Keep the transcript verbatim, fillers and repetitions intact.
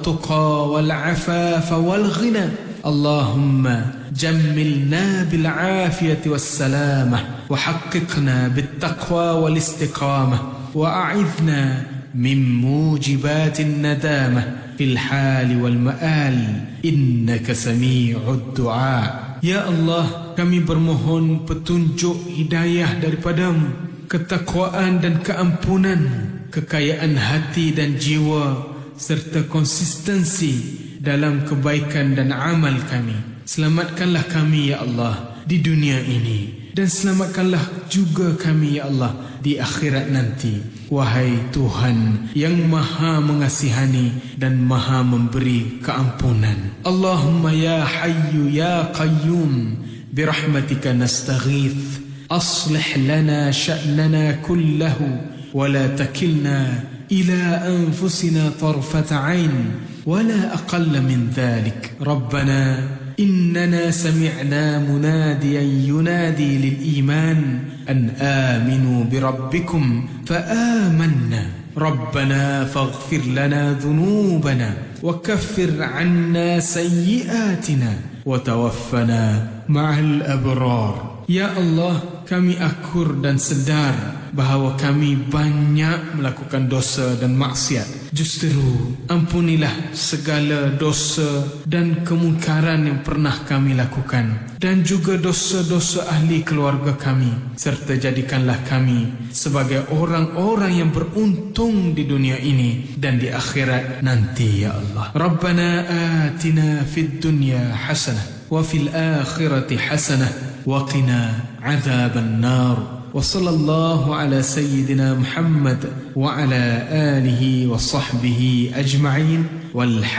والتقى والعفاف والغنى. اللهم جملنا بالعافية والسلامة، وحققنا بالتقوى والاستقامة، وأعذنا من موجبات الندامة في الحال والمآل، إنك سميع الدعاء. Ya Allah, kami bermohon petunjuk hidayah daripadamu, ketakwaan dan keampunan, kekayaan hati dan jiwa, serta konsistensi dalam kebaikan dan amal kami. Selamatkanlah kami ya Allah di dunia ini, dan selamatkanlah juga kami ya Allah di akhirat nanti. Wahai Tuhan yang maha mengasihani dan maha memberi keampunan. Allahumma ya hayyu ya qayyum birahmatika nastaghith, aslih lana sya'nana kullahu, wa la takilna ila anfusina tarfata ain, wa la aqalla min dhalik. Rabbana إننا سمعنا مناديا ينادي للإيمان أن آمنوا بربكم فآمنا. ربنا فاغفر لنا ذنوبنا وكفر عنا سيئاتنا وتوفنا مع الأبرار. Ya Allah, kami akur dan sedar bahawa kami banyak melakukan dosa dan maksiat. Justru ampunilah segala dosa dan kemungkaran yang pernah kami lakukan, dan juga dosa-dosa ahli keluarga kami, serta jadikanlah kami sebagai orang-orang yang beruntung di dunia ini dan di akhirat nanti ya Allah. Rabbana atina fid dunya hasanah wa fil akhirati hasanah وقنا عذاب النار. وصلى الله على سيدنا محمد وعلى آله وصحبه أجمعين والحمد